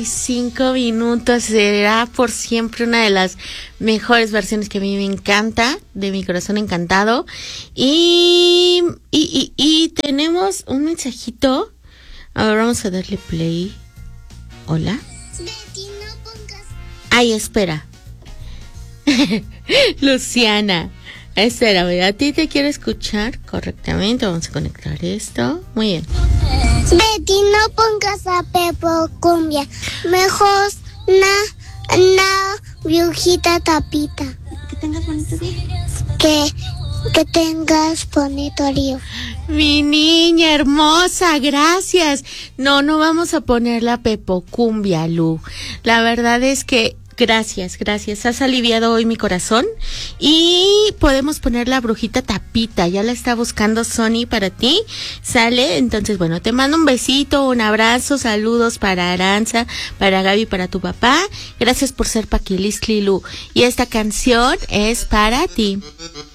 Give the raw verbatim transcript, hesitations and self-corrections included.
Cinco minutos será por siempre una de las mejores versiones que a mí me encanta, de Mi Corazón Encantado. Y, y, y, y tenemos un mensajito. A ver, vamos a darle play. Hola. Betty, no pongas. Ay, espera. Luciana, espera, a ti te quiero escuchar correctamente. Vamos a conectar esto. Muy bien. Betty, no pongas a Pepo cumbia. Mejor na, na, brujita tapita. Que tengas bonito día. Que, que tengas bonito río. Mi niña hermosa, gracias. No, no vamos a poner la Pepo cumbia, Lu. La verdad es que gracias, gracias. Has aliviado hoy mi corazón. Y podemos poner la brujita tapita. Ya la está buscando Sony para ti. ¿Sale? Entonces, bueno, te mando un besito, un abrazo, saludos para Aranza, para Gaby, para tu papá. Gracias por ser Paquilistli, Lu. Y esta canción es para ti.